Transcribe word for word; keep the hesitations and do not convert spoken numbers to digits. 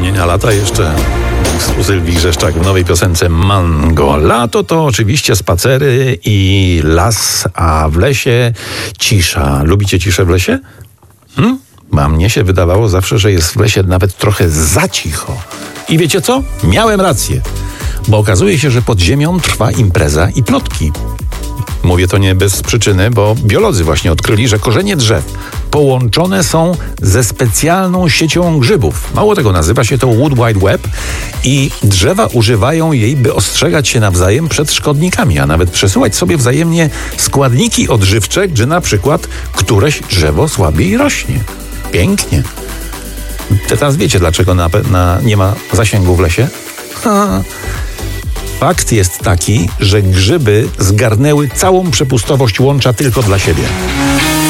wspomnienia lata jeszcze u Sylwii Grzeszczak w nowej piosence Mango. Lato to oczywiście spacery i las, a w lesie cisza. Lubicie ciszę w lesie? Hmm? A mnie się wydawało zawsze, że jest w lesie nawet trochę za cicho. I wiecie co? Miałem rację. Bo okazuje się, że pod ziemią trwa impreza i plotki. Mówię to nie bez przyczyny, bo biolodzy właśnie odkryli, że korzenie drzew połączone są ze specjalną siecią grzybów. Mało tego, nazywa się to Wood Wide Web i drzewa używają jej, by ostrzegać się nawzajem przed szkodnikami, a nawet przesyłać sobie wzajemnie składniki odżywcze, gdy na przykład któreś drzewo słabiej rośnie. Pięknie. Teraz wiecie, dlaczego na, na, nie ma zasięgu w lesie? Ha. Fakt jest taki, że grzyby zgarnęły całą przepustowość łącza tylko dla siebie.